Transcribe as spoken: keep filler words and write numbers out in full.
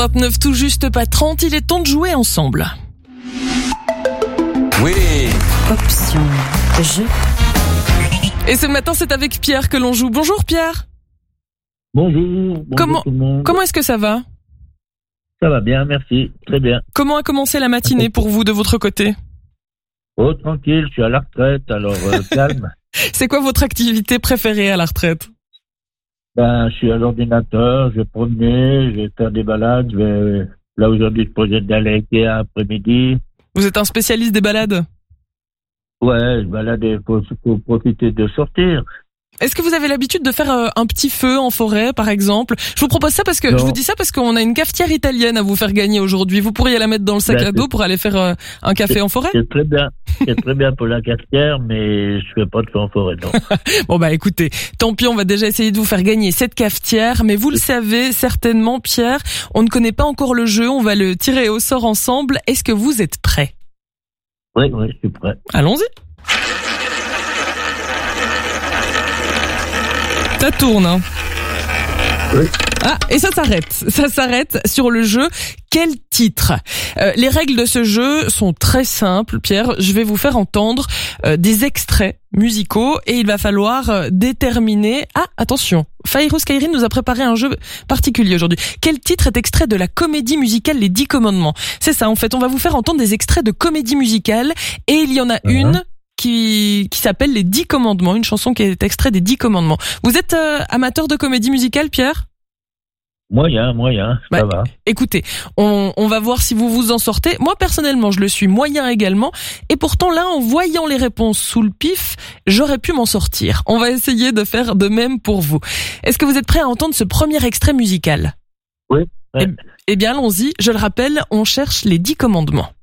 vingt-neuf tout juste, pas trente, il est temps de jouer ensemble. Oui. Option jeu. Et ce matin, c'est avec Pierre que l'on joue. Bonjour Pierre. Bonjour. Bonjour Comment, tout le monde. comment est-ce que ça va ? Ça va bien, merci. Très bien. Comment a commencé la matinée pour vous de votre côté ? Oh, tranquille, je suis à la retraite, alors euh, calme. C'est quoi votre activité préférée à la retraite ? Ben, je suis à l'ordinateur, je vais promener, je vais faire des balades. Je vais... Là, aujourd'hui, je projette d'aller à Ikea après-midi. Vous êtes un spécialiste des balades ? Ouais, je balade, il faut, faut profiter de sortir. Est-ce que vous avez l'habitude de faire euh, un petit feu en forêt, par exemple ? Je vous propose ça parce que Non. je vous dis ça parce qu'on a une cafetière italienne à vous faire gagner aujourd'hui. Vous pourriez la mettre dans le sac Ben, à dos pour aller faire euh, un café en forêt ? C'est très bien. C'est très bien pour la cafetière, mais je fais pas de feu en forêt, non. Bon bah écoutez, tant pis, on va déjà essayer de vous faire gagner cette cafetière, mais vous le savez certainement Pierre, on ne connaît pas encore le jeu, on va le tirer au sort ensemble. Est-ce que vous êtes prêts ? Oui, oui, je suis prêt. Allons-y. Ça tourne, hein. Oui. Ah, et ça s'arrête. Ça s'arrête sur le jeu. Quel titre ? euh, Les règles de ce jeu sont très simples, Pierre. Je vais vous faire entendre euh, des extraits musicaux et il va falloir euh, déterminer... Ah, attention, Fairuz Kairin nous a préparé un jeu particulier aujourd'hui. Quel titre est extrait de la comédie musicale Les Dix Commandements ? C'est ça, en fait, on va vous faire entendre des extraits de comédie musicale et il y en a Uh-huh. une... qui qui s'appelle Les Dix Commandements, une chanson qui est extrait des Dix Commandements. Vous êtes euh, amateur de comédie musicale, Pierre ? Moyen, moyen, ça Bah, va. Écoutez, on, on va voir si vous vous en sortez. Moi, personnellement, je le suis moyen également. Et pourtant, là, en voyant les réponses sous le pif, j'aurais pu m'en sortir. On va essayer de faire de même pour vous. Est-ce que vous êtes prêts à entendre ce premier extrait musical ? Oui. Ouais. Eh, eh bien, allons-y. Je le rappelle, on cherche les Dix Commandements.